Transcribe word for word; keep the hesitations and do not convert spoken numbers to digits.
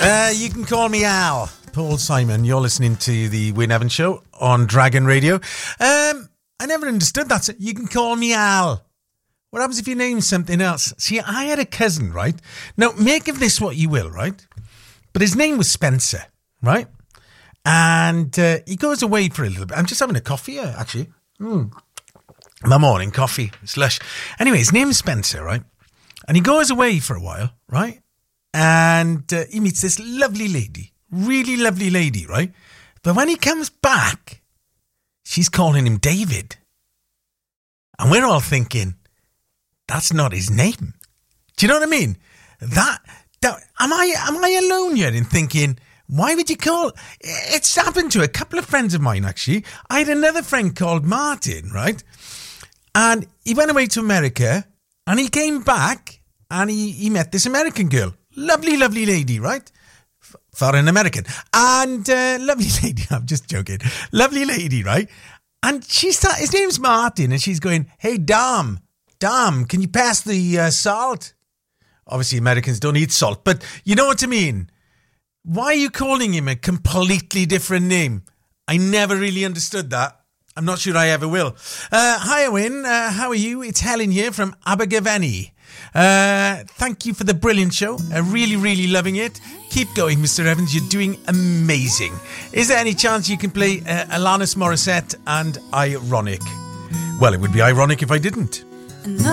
Uh, you can call me Al. Paul Simon. You're listening to the Wyn Evans Show on Dragon Radio. Um, I never understood that. So you can call me Al. What happens if you name something else? See, I had a cousin, right? Now, make of this what you will, right? But his name was Spencer, right? And uh, he goes away for a little bit. I'm just having a coffee here, actually. Mm. My morning coffee. It's lush. Anyway, his name is Spencer, right? And he goes away for a while, right? And uh, he meets this lovely lady. Really lovely lady, right? But when he comes back, she's calling him David. And we're all thinking, that's not his name. Do you know what I mean? That, that am I am I alone yet in thinking, why would you call... It's happened to a couple of friends of mine, actually. I had another friend called Martin, right? And he went away to America, and he came back, and he, he met this American girl. Lovely, lovely lady, right? F- for an American. And uh, lovely lady, I'm just joking. Lovely lady, right? And she start, his name's Martin, and she's going, hey, Dom, Dom, can you pass the uh, salt? Obviously, Americans don't eat salt, but you know what I mean. Why are you calling him a completely different name? I never really understood that. I'm not sure I ever will. Uh, hi, Owen. Uh, how are you? It's Helen here from Abergavenny. Uh, thank you for the brilliant show. I'm really, really loving it. Keep going, Mister Evans. You're doing amazing. Is there any chance you can play uh, Alanis Morissette and Ironic? Well, it would be ironic if I didn't.